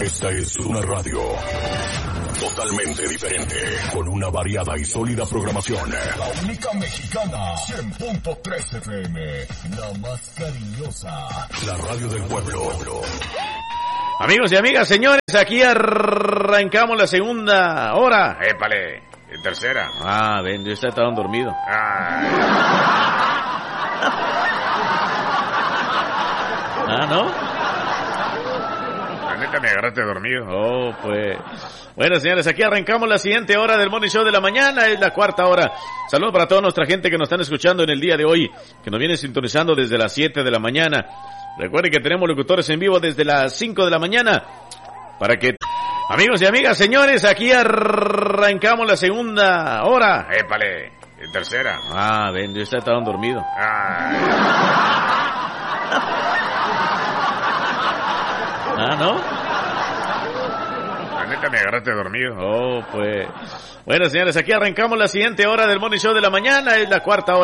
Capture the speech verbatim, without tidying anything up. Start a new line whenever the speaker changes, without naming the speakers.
Esta es una radio totalmente diferente, con una variada y sólida programación.
La única mexicana, cien punto tres F M, la más cariñosa.
La radio del pueblo.
Amigos y amigas, señores, aquí arrancamos la segunda hora.
Épale, tercera.
Ah, ven, yo estaba dormido.
Ay.
Ah, ¿no?
La neta me agarraste dormido.
Oh, pues. Bueno, señores, aquí arrancamos la siguiente hora del Morning Show de la mañana. Es la cuarta hora. Saludos para toda nuestra gente que nos están escuchando en el día de hoy, que nos viene sintonizando desde las siete de la mañana. Recuerden que tenemos locutores en vivo desde las cinco de la mañana. Para que... Amigos y amigas, señores, aquí arrancamos la segunda hora.
Épale, tercera.
Ah, ven, yo estaba dormido.
Ay.
Ah, ¿no?
La neta me agarraste dormido.
Oh, pues. Bueno, señores, aquí arrancamos la siguiente hora del Morning Show de la mañana. Es la cuarta hora.